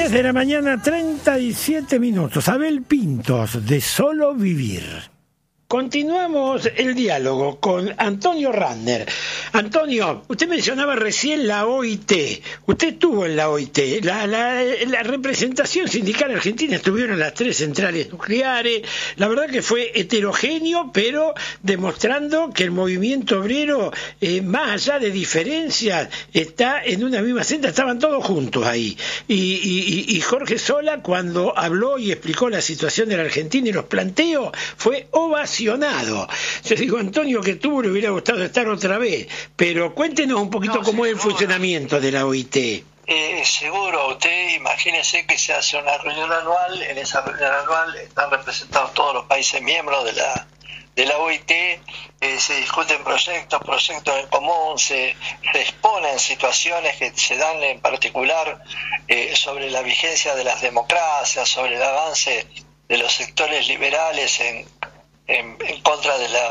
10 de la mañana, 37 minutos. Abel Pintos, de Solo Vivir. Continuamos el diálogo con Antonio Randner. Antonio, usted mencionaba recién la OIT. Usted estuvo en la OIT. La representación sindical argentina estuvieron las 3 centrales nucleares. La verdad que fue heterogéneo, pero demostrando que el movimiento obrero, más allá de diferencias, está en una misma senda. Estaban todos juntos ahí. Y Jorge Sola, cuando habló y explicó la situación de la Argentina y los planteos, fue ovacionado. Yo digo, Antonio, que tú le hubiera gustado estar otra vez, pero cuéntenos un poquito cómo es el funcionamiento de la OIT. Seguro, usted imagínese que se hace una reunión anual. En esa reunión anual están representados todos los países miembros de la OIT, se discuten proyectos en común, se exponen situaciones que se dan en particular sobre la vigencia de las democracias, sobre el avance de los sectores liberales en contra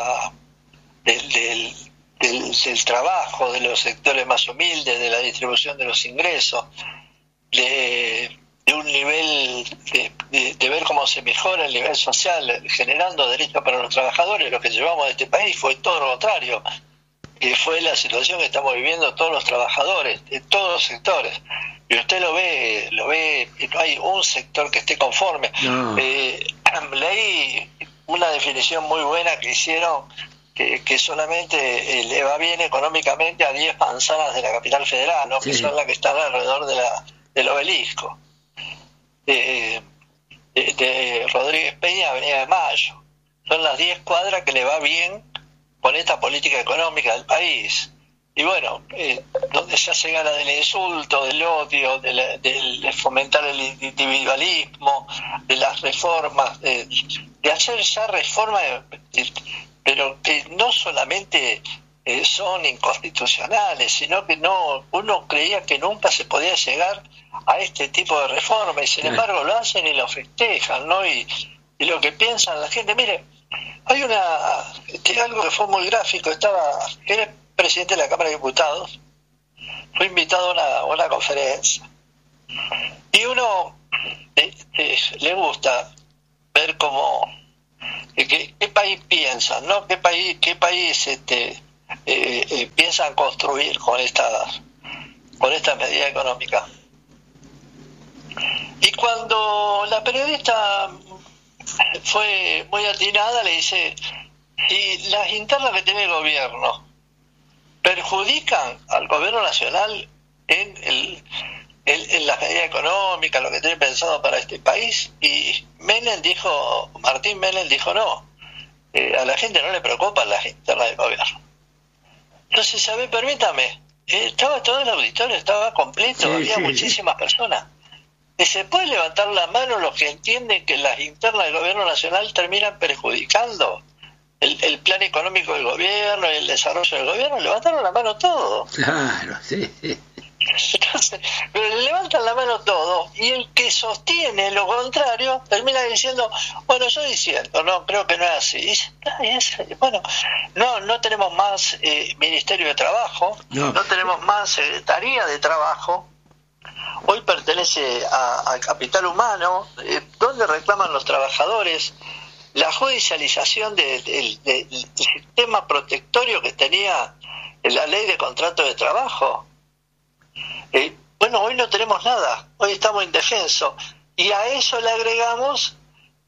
del trabajo, de los sectores más humildes, de la distribución de los ingresos, de un nivel de ver cómo se mejora el nivel social, generando derechos para los trabajadores. Lo que llevamos de este país fue todo lo contrario, que fue la situación que estamos viviendo todos los trabajadores de todos los sectores. Y usted lo ve, no hay un sector que esté conforme. No. Leí una definición muy buena que hicieron, que solamente le va bien económicamente a 10 manzanas de la capital federal, ¿no? Sí. Que son las que están alrededor del obelisco. De Rodríguez Peña, Avenida de Mayo. Son las 10 cuadras que le va bien con esta política económica del país. Y bueno, donde ya se gana del insulto, del odio, de fomentar el individualismo, de las reformas, de hacer ya reformas, pero que no solamente son inconstitucionales, sino que uno creía que nunca se podía llegar a este tipo de reformas, y sin embargo lo hacen y lo festejan, ¿no? Y lo que piensan la gente, mire, hay algo que fue muy gráfico. Era presidente de la Cámara de Diputados, fue invitado a una conferencia, y uno le gusta ver cómo qué país piensan, ¿no? Qué país piensan construir con esta medida económica. Y cuando la periodista fue muy atinada, le dice: si las internas que tiene el gobierno perjudican al gobierno nacional en la medida económica, lo que tiene pensado para este país. Y Martín Menem dijo no, a la gente no le preocupan las internas del gobierno. Entonces, a ver, permítame, estaba todo el auditorio, estaba completo, había muchísimas personas. ¿Se puede levantar la mano los que entienden que las internas del gobierno nacional terminan perjudicando el plan económico del gobierno y el desarrollo del gobierno? Levantaron la mano todos. Claro, sí. Entonces, pero levantan la mano todos, y el que sostiene lo contrario termina diciendo: bueno, yo diciendo, no, creo que no es así. Y dice, bueno, no tenemos más Ministerio de Trabajo, no tenemos más Secretaría de Trabajo. Hoy pertenece a Capital Humano, donde reclaman los trabajadores la judicialización del sistema protectorio que tenía la ley de contrato de trabajo. Bueno, hoy no tenemos nada, hoy estamos indefensos, y a eso le agregamos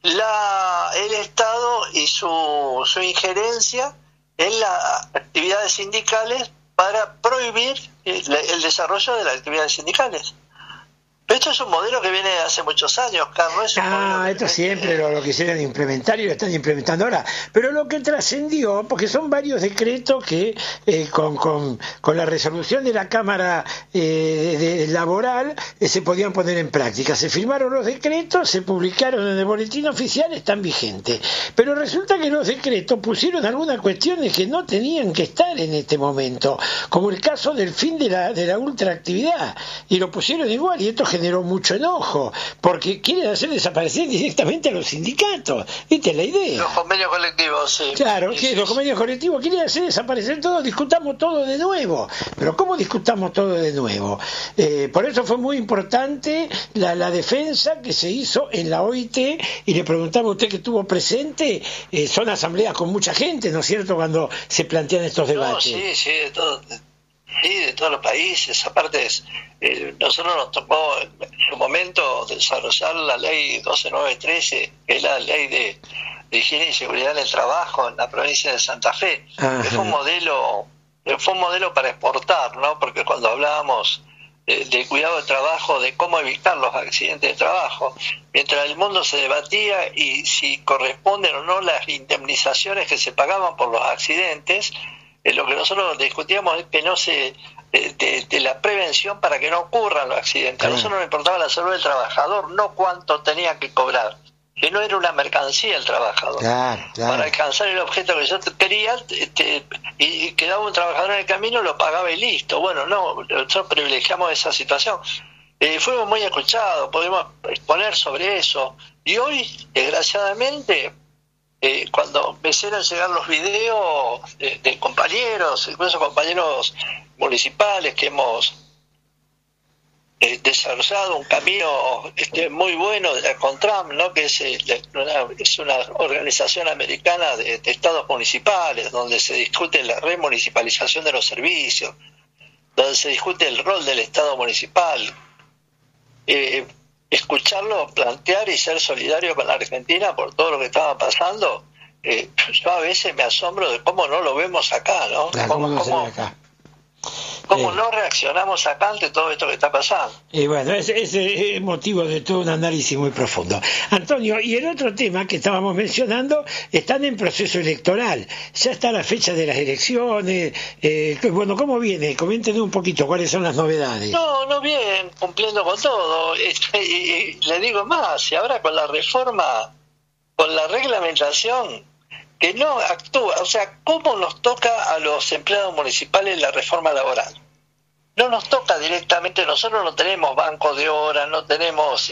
el Estado y su injerencia en las actividades sindicales para prohibir el desarrollo de las actividades sindicales. Esto es un modelo que viene de hace muchos años, Carlos. Esto siempre lo quisieron implementar y lo están implementando ahora. Pero lo que trascendió, porque son varios decretos que con la resolución de la Cámara Laboral se podían poner en práctica. Se firmaron los decretos, se publicaron en el boletín oficial, están vigentes. Pero resulta que los decretos pusieron algunas cuestiones que no tenían que estar en este momento, como el caso del fin de la ultraactividad, y lo pusieron igual, y esto generó generó mucho enojo, porque quieren hacer desaparecer directamente a los sindicatos. ¿Viste la idea? Los convenios colectivos, sí. Claro, Sí. los convenios colectivos quieren hacer desaparecer todo, discutamos todo de nuevo. Pero ¿cómo discutamos todo de nuevo? Por eso fue muy importante la defensa que se hizo en la OIT, y le preguntaba a usted que estuvo presente, son asambleas con mucha gente, ¿no es cierto?, cuando se plantean estos debates. No, sí, de todo. Sí, de todos los países. Aparte, nosotros nos tocó en su momento desarrollar la ley 12913, que es la ley de higiene y seguridad en el trabajo en la provincia de Santa Fe, que fue un modelo para exportar, ¿no? Porque cuando hablábamos de cuidado del trabajo, de cómo evitar los accidentes de trabajo, mientras el mundo se debatía y si corresponden o no las indemnizaciones que se pagaban por los accidentes, lo que nosotros discutíamos es que no se de la prevención para que no ocurran los accidentes. A nosotros nos importaba la salud del trabajador, no cuánto tenía que cobrar, que no era una mercancía el trabajador. Claro. Para alcanzar el objeto que yo quería, y quedaba un trabajador en el camino, lo pagaba y listo. Bueno, no, nosotros privilegiamos esa situación. Fuimos muy escuchados, pudimos exponer sobre eso, y hoy, desgraciadamente, cuando empezaron a llegar los videos de compañeros, incluso compañeros municipales, que hemos desarrollado un camino muy bueno de la CONTRAM, ¿no?, que es una organización americana de estados municipales, donde se discute la remunicipalización de los servicios, donde se discute el rol del Estado municipal. Escucharlo plantear y ser solidario con la Argentina por todo lo que estaba pasando, yo a veces me asombro de cómo no lo vemos acá, ¿no? ¿Cómo no reaccionamos acá ante todo esto que está pasando? Bueno, ese es motivo de todo un análisis muy profundo. Antonio, y el otro tema que estábamos mencionando, están en proceso electoral. Ya está la fecha de las elecciones. Bueno, ¿cómo viene? Coméntenos un poquito cuáles son las novedades. No bien, cumpliendo con todo. Y le digo más, y ahora con la reforma, con la reglamentación, que no actúa, o sea, ¿cómo nos toca a los empleados municipales la reforma laboral? No nos toca directamente, nosotros no tenemos banco de horas, no tenemos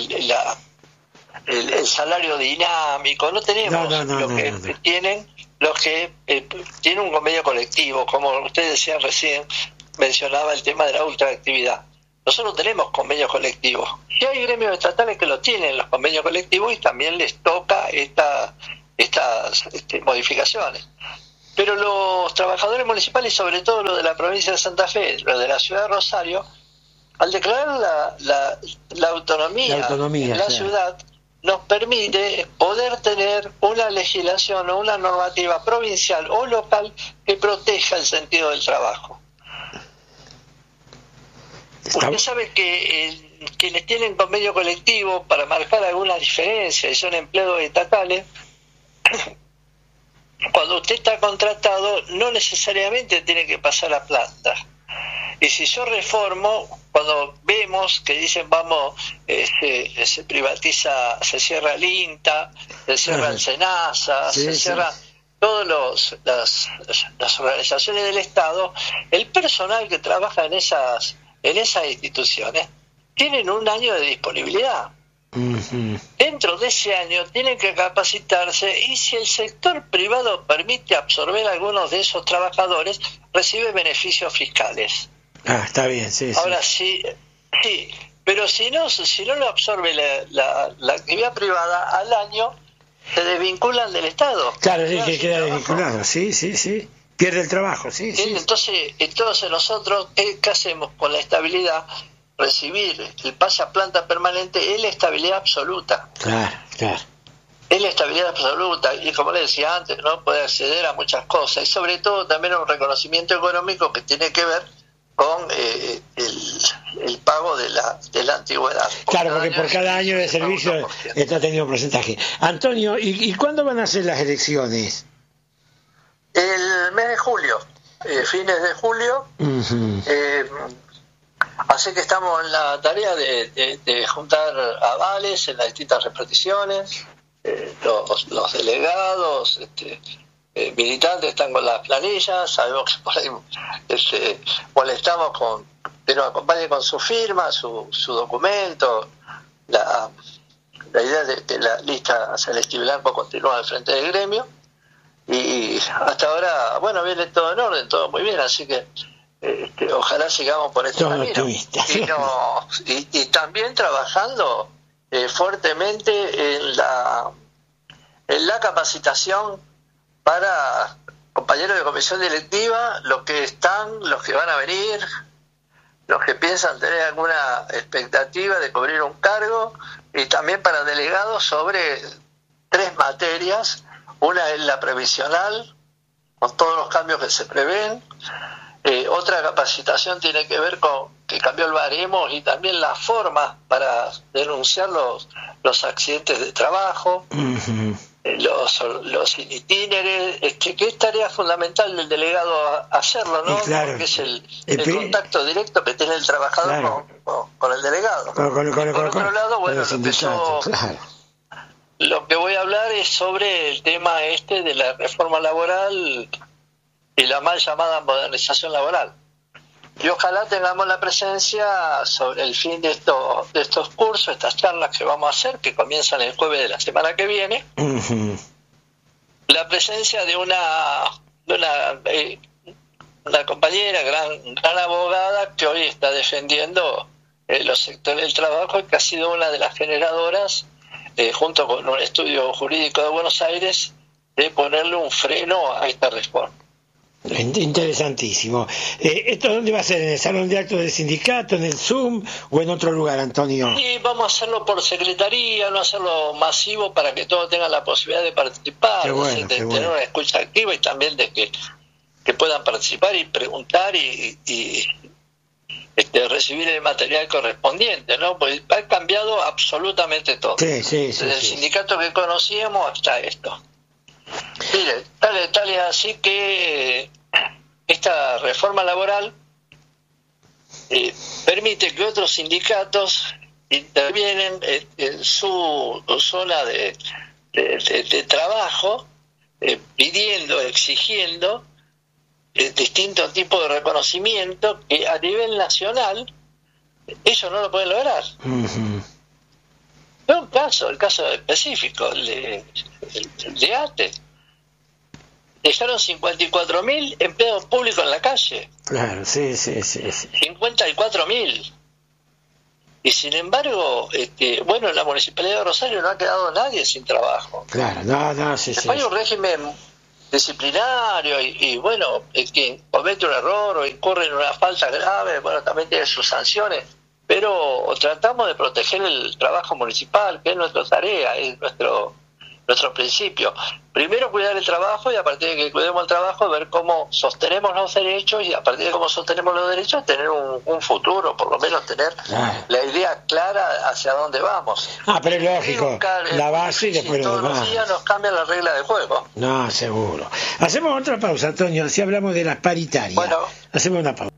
el salario dinámico, no tenemos tienen los que tienen un convenio colectivo, como usted decía recién, mencionaba el tema de la ultraactividad. Nosotros tenemos convenios colectivos. Y hay gremios estatales que lo tienen, los convenios colectivos, y también les toca estas modificaciones. Pero los trabajadores municipales, sobre todo los de la provincia de Santa Fe, los de la ciudad de Rosario, al declarar la autonomía en la ciudad, nos permite poder tener una legislación o una normativa provincial o local que proteja el sentido del trabajo. Usted sabe que quienes tienen convenio colectivo, para marcar algunas diferencias y son empleados estatales, cuando usted está contratado no necesariamente tiene que pasar a planta. Y si yo reformo, cuando vemos que dicen se privatiza, se cierra el INTA, se cierra el SENASA, se cierra todas las organizaciones del Estado, el personal que trabaja en esas instituciones tienen un año de disponibilidad. Dentro de ese año tienen que capacitarse, y si el sector privado permite absorber a algunos de esos trabajadores, recibe beneficios fiscales. Está bien, Ahora sí, pero si no lo absorbe la actividad privada, al año se desvinculan del Estado. Claro, sí, que queda desvinculado, sí. Pierde el trabajo, sí. Entonces nosotros, ¿qué hacemos con la estabilidad? Recibir el pase a planta permanente es la estabilidad absoluta. Claro. Es la estabilidad absoluta, y como le decía antes, no puede acceder a muchas cosas, y sobre todo también un reconocimiento económico que tiene que ver con el pago de la antigüedad. Claro, porque por cada año de servicio está teniendo un porcentaje. Antonio, ¿y cuándo van a ser las elecciones? El mes de julio, fines de julio. Así que estamos en la tarea de juntar avales en las distintas reparticiones. Los delegados, militantes están con las planillas. Sabemos que por ahí molestamos que nos acompañe con su firma, su documento, la idea de que la lista Celeste Blanco continúa al frente del gremio, y hasta ahora, bueno, viene todo en orden, todo muy bien, así que ojalá sigamos por este camino. Y también trabajando fuertemente en la capacitación para compañeros de comisión directiva, los que están, los que van a venir, los que piensan tener alguna expectativa de cubrir un cargo, y también para delegados sobre 3 materias. Una es la previsional, con todos los cambios que se prevén. Otra capacitación tiene que ver con que cambió el baremo y también la forma para denunciar los accidentes de trabajo. Uh-huh. Los itinérés, que es tarea fundamental del delegado hacerlo, ¿no? Claro. Porque es el contacto directo que tiene el trabajador, claro, con el delegado. Por otro lado, bueno, lo que voy a hablar es sobre el tema de la reforma laboral y la mal llamada modernización laboral. Y ojalá tengamos la presencia sobre el fin de estos cursos, estas charlas que vamos a hacer, que comienzan el jueves de la semana que viene. Uh-huh. La presencia de una compañera, gran abogada, que hoy está defendiendo los sectores del trabajo, y que ha sido una de las generadoras, junto con un estudio jurídico de Buenos Aires, de ponerle un freno a esta reforma. Interesantísimo. ¿Esto dónde va a ser? ¿En el salón de actos del sindicato, en el Zoom o en otro lugar, Antonio? Sí, vamos a hacerlo por secretaría, no hacerlo masivo, para que todos tengan la posibilidad de participar, de tener una escucha activa, y también de que puedan participar y preguntar y recibir el material correspondiente, ¿no? Pues ha cambiado absolutamente todo. Sí, desde el sindicato que conocíamos hasta esto. Mire, tal es así que esta reforma laboral permite que otros sindicatos intervienen en su zona de trabajo, pidiendo, exigiendo distintos tipos de reconocimiento que a nivel nacional ellos no lo pueden lograr. Uh-huh. El caso específico, el de ATE. Dejaron 54.000 empleados públicos en la calle. Claro, sí. 54.000. Y sin embargo, la Municipalidad de Rosario no ha quedado nadie sin trabajo. Claro, sí. Hay un régimen disciplinario y quien comete un error o incurre en una falta grave, también tiene sus sanciones. Pero tratamos de proteger el trabajo municipal, que es nuestra tarea, es nuestro principio. Primero cuidar el trabajo, y a partir de que cuidemos el trabajo, ver cómo sostenemos los derechos, y a partir de cómo sostenemos los derechos, tener un futuro, por lo menos tener la idea clara hacia dónde vamos. Pero es lógico, la base y después lo demás. Todos los días nos cambian las reglas del juego. No, seguro. Hacemos otra pausa, Antonio, si hablamos de las paritarias. Bueno. Hacemos una pausa.